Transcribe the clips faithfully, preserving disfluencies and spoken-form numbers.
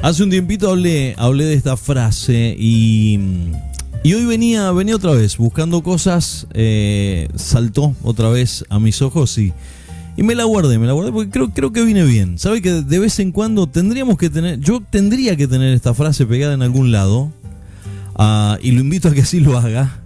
Hace un tiempito hablé, hablé de esta frase y, y hoy venía, venía otra vez buscando cosas, eh, saltó otra vez a mis ojos y, y me la guardé, me la guardé porque creo, creo que viene bien. ¿Sabe que de vez en cuando tendríamos que tener, yo tendría que tener esta frase pegada en algún lado, uh, y lo invito a que así lo haga,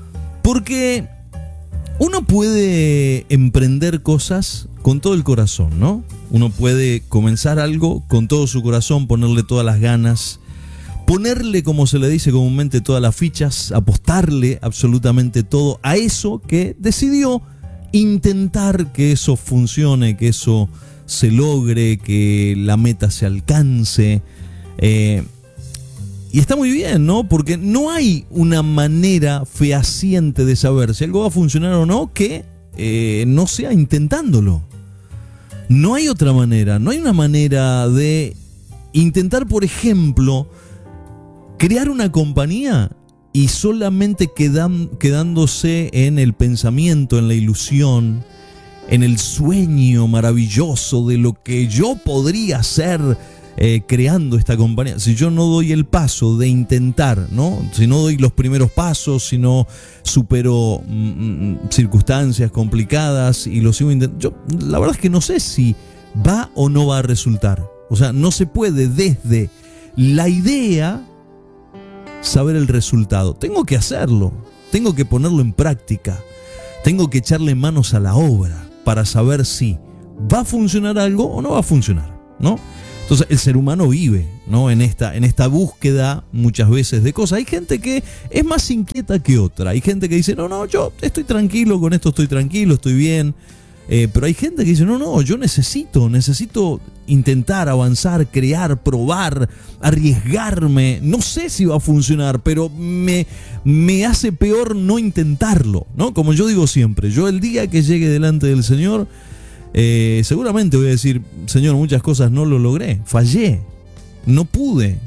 porque uno puede emprender cosas con todo el corazón, ¿no? Uno puede comenzar algo con todo su corazón, ponerle todas las ganas, ponerle, como se le dice comúnmente, todas las fichas, apostarle absolutamente todo a eso que decidió, intentar que eso funcione, que eso se logre, que la meta se alcance. Eh, y está muy bien, ¿no? Porque no hay una manera fehaciente de saber si algo va a funcionar o no que eh, no sea intentándolo. No hay otra manera, no hay una manera de intentar, por ejemplo, crear una compañía y solamente quedan, quedándose en el pensamiento, en la ilusión, en el sueño maravilloso de lo que yo podría hacer eh, creando esta compañía. Si yo no doy el paso de intentar, ¿no? Si no doy los primeros pasos, si no supero mm, circunstancias complicadas y lo sigo intentando, yo la verdad es que no sé si va o no va a resultar. O sea, no se puede desde la idea saber el resultado. Tengo que hacerlo, tengo que ponerlo en práctica, tengo que echarle manos a la obra para saber si va a funcionar algo o no va a funcionar, ¿no? Entonces el ser humano vive, ¿no? en, esta, en esta búsqueda muchas veces de cosas. Hay gente que es más inquieta que otra. Hay gente que dice, no, no, yo estoy tranquilo, con esto estoy tranquilo, estoy bien. Eh, pero hay gente que dice, no, no, yo necesito, necesito intentar avanzar, crear, probar, arriesgarme. No sé si va a funcionar, pero me, me hace peor no intentarlo, ¿no? Como yo digo siempre, yo el día que llegue delante del Señor, Eh, seguramente voy a decir, Señor, muchas cosas no lo logré, fallé, no pude,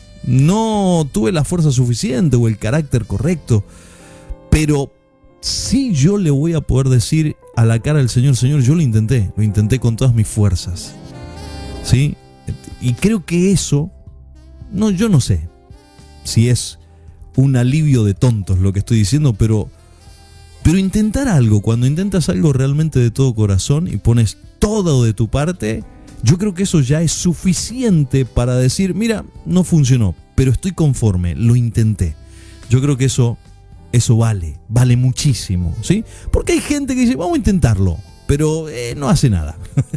no tuve la fuerza suficiente o el carácter correcto, pero sí yo le voy a poder decir a la cara del Señor, Señor, yo lo intenté, lo intenté con todas mis fuerzas, ¿sí? Y creo que eso, no, yo no sé si es un alivio de tontos lo que estoy diciendo, pero Pero intentar algo, cuando intentas algo realmente de todo corazón y pones todo de tu parte, yo creo que eso ya es suficiente para decir, mira, no funcionó, pero estoy conforme, lo intenté. Yo creo que eso, eso vale, vale muchísimo, ¿sí? Porque hay gente que dice, vamos a intentarlo, pero eh, no hace nada.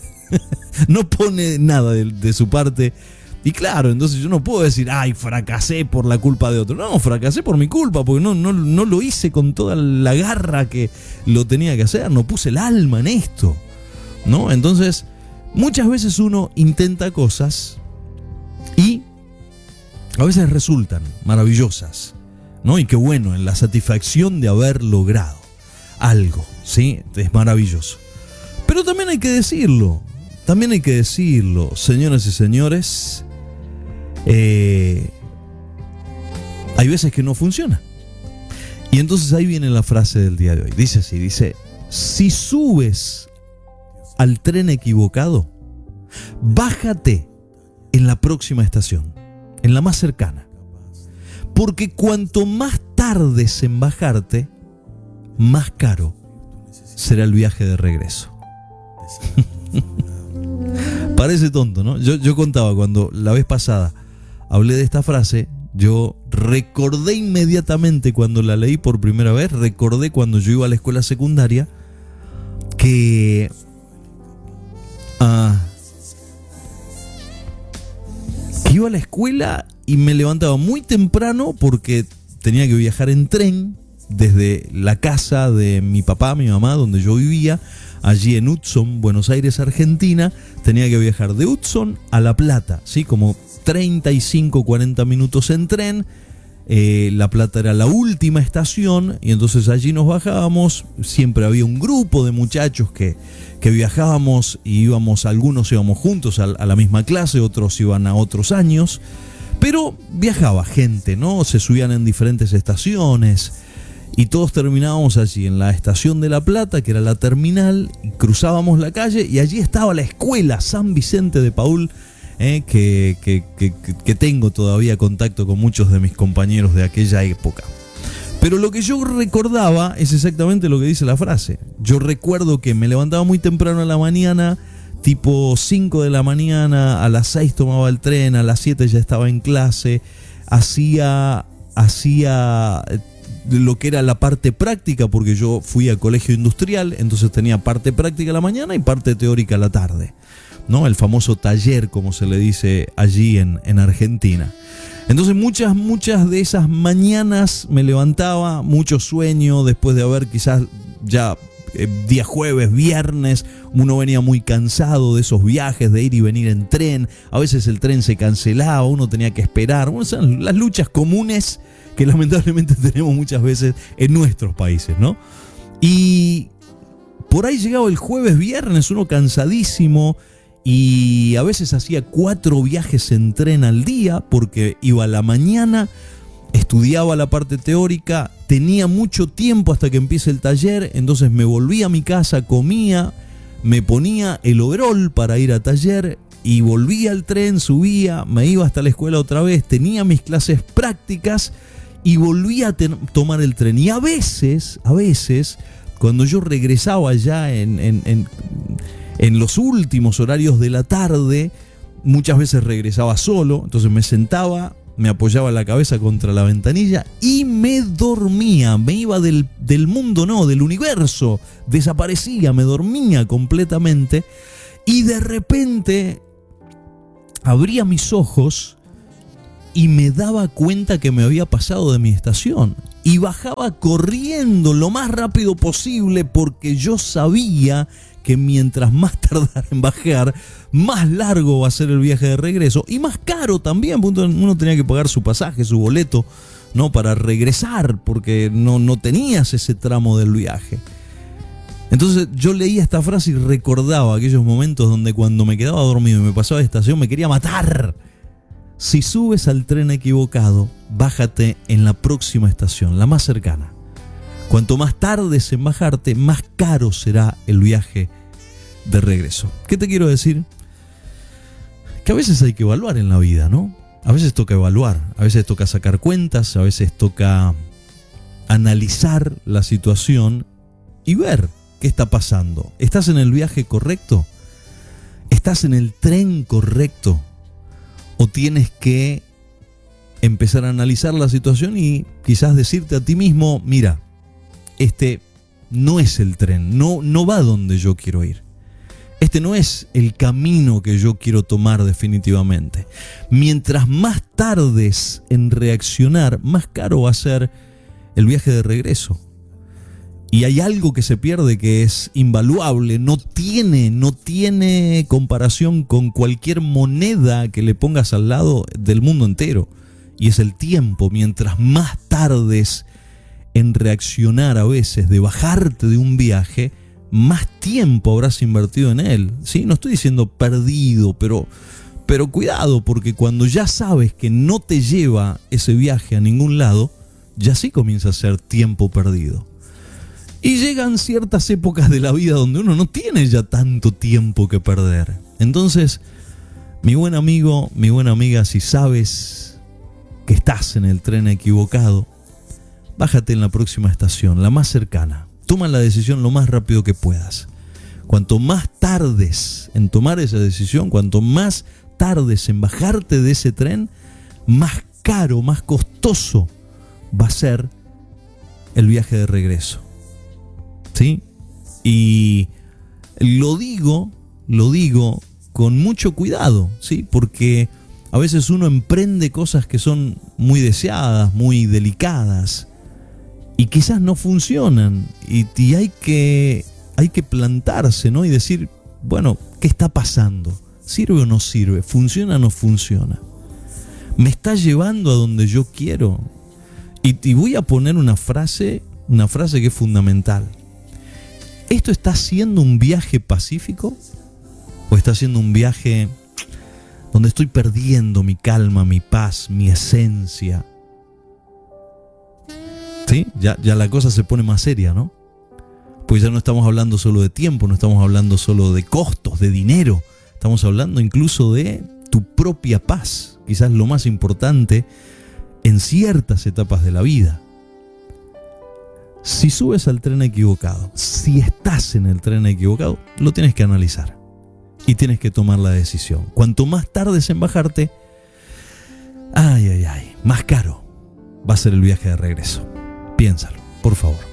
No pone nada de, de su parte. Y claro, entonces yo no puedo decir, ay, fracasé por la culpa de otro. No, fracasé por mi culpa, porque no, no, no lo hice con toda la garra que lo tenía que hacer. No puse el alma en esto, ¿no? Entonces, muchas veces uno intenta cosas y a veces resultan maravillosas, ¿no? Y qué bueno, en la satisfacción de haber logrado algo, ¿sí? Es maravilloso. Pero también hay que decirlo, también hay que decirlo, señoras y señores, Eh, hay veces que no funciona. Y entonces ahí viene la frase del día de hoy. Dice así, dice, si subes al tren equivocado, bájate en la próxima estación, en la más cercana. Porque cuanto más tardes en bajarte, más caro será el viaje de regreso. Parece tonto, ¿no? Yo, yo contaba cuando la vez pasada hablé de esta frase, yo recordé inmediatamente cuando la leí por primera vez, recordé cuando yo iba a la escuela secundaria que uh, que iba a la escuela y me levantaba muy temprano porque tenía que viajar en tren desde la casa de mi papá, mi mamá, donde yo vivía, allí en Hudson, Buenos Aires, Argentina. Tenía que viajar de Hudson a La Plata, ¿sí? Como treinta y cinco, cuarenta minutos en tren. Eh, La Plata era la última estación y entonces allí nos bajábamos. Siempre había un grupo de muchachos que, que viajábamos y íbamos, algunos íbamos juntos a, a la misma clase, otros iban a otros años. Pero viajaba gente, ¿no? Se subían en diferentes estaciones. Y todos terminábamos allí en la estación de La Plata, que era la terminal, y cruzábamos la calle y allí estaba la escuela San Vicente de Paúl, eh, que, que, que, que tengo todavía contacto con muchos de mis compañeros de aquella época. Pero lo que yo recordaba es exactamente lo que dice la frase. Yo recuerdo que me levantaba muy temprano en la mañana, tipo cinco de la mañana, a las seis tomaba el tren, a las siete ya estaba en clase, hacía, hacía lo que era la parte práctica, porque yo fui a colegio industrial, entonces tenía parte práctica a la mañana y parte teórica a la tarde, ¿no? El famoso taller, como se le dice allí en, en Argentina. Entonces muchas, muchas de esas mañanas me levantaba, mucho sueño, después de haber quizás ya eh, día jueves, viernes, uno venía muy cansado de esos viajes, de ir y venir en tren, a veces el tren se cancelaba, uno tenía que esperar, bueno, son las luchas comunes que lamentablemente tenemos muchas veces en nuestros países, ¿no? Y por ahí llegaba el jueves, viernes, uno cansadísimo, y a veces hacía cuatro viajes en tren al día porque iba a la mañana, estudiaba la parte teórica, tenía mucho tiempo hasta que empiece el taller, entonces me volvía a mi casa, comía, me ponía el overol para ir a taller y volvía al tren, subía, me iba hasta la escuela otra vez, tenía mis clases prácticas y volvía a ten- tomar el tren. Y a veces, a veces, cuando yo regresaba ya en... en, en En los últimos horarios de la tarde, muchas veces regresaba solo, entonces me sentaba, me apoyaba la cabeza contra la ventanilla y me dormía. Me iba del, del mundo, no, del universo. Desaparecía, me dormía completamente. Y de repente abría mis ojos y me daba cuenta que me había pasado de mi estación. Y bajaba corriendo lo más rápido posible porque yo sabía que mientras más tardara en bajar, más largo va a ser el viaje de regreso y más caro también, porque uno tenía que pagar su pasaje, su boleto, ¿no? Para regresar, porque no, no tenías ese tramo del viaje. Entonces yo leía esta frase y recordaba aquellos momentos donde cuando me quedaba dormido y me pasaba de estación me quería matar. Si subes al tren equivocado, bájate en la próxima estación, la más cercana. Cuanto más tardes en bajarte, más caro será el viaje de regreso. ¿Qué te quiero decir? Que a veces hay que evaluar en la vida, ¿no? A veces toca evaluar, a veces toca sacar cuentas, a veces toca analizar la situación y ver qué está pasando. ¿Estás en el viaje correcto? ¿Estás en el tren correcto? ¿O tienes que empezar a analizar la situación y quizás decirte a ti mismo, mira, este no es el tren, no, no va donde yo quiero ir. Este no es el camino que yo quiero tomar definitivamente. Mientras más tardes en reaccionar, más caro va a ser el viaje de regreso. Y hay algo que se pierde que es invaluable, no tiene, no tiene comparación con cualquier moneda que le pongas al lado del mundo entero. Y es el tiempo. Mientras más tardes en reaccionar a veces, de bajarte de un viaje, más tiempo habrás invertido en él. ¿Sí? No estoy diciendo perdido, pero, pero cuidado, porque cuando ya sabes que no te lleva ese viaje a ningún lado, ya sí comienza a ser tiempo perdido. Y llegan ciertas épocas de la vida donde uno no tiene ya tanto tiempo que perder. Entonces, mi buen amigo, mi buena amiga, si sabes que estás en el tren equivocado, bájate en la próxima estación, la más cercana. Toma la decisión lo más rápido que puedas. Cuanto más tardes en tomar esa decisión, cuanto más tardes en bajarte de ese tren, más caro, más costoso va a ser el viaje de regreso. ¿Sí? Y lo digo, lo digo con mucho cuidado, ¿sí? Porque a veces uno emprende cosas que son muy deseadas, muy delicadas, y quizás no funcionan, y, y hay que, hay que plantarse, ¿no? Y decir, bueno, ¿qué está pasando? ¿Sirve o no sirve? ¿Funciona o no funciona? ¿Me está llevando a donde yo quiero? Y, y voy a poner una frase, una frase que es fundamental. ¿Esto está siendo un viaje pacífico? ¿O está siendo un viaje donde estoy perdiendo mi calma, mi paz, mi esencia? ¿Sí? Ya, ya la cosa se pone más seria, ¿no? Pues ya no estamos hablando solo de tiempo, no estamos hablando solo de costos, de dinero. Estamos hablando incluso de tu propia paz, quizás lo más importante en ciertas etapas de la vida. Si subes al tren equivocado, si estás en el tren equivocado, lo tienes que analizar y tienes que tomar la decisión. Cuanto más tardes en bajarte, ay, ay, ay, más caro va a ser el viaje de regreso. Piénsalo, por favor.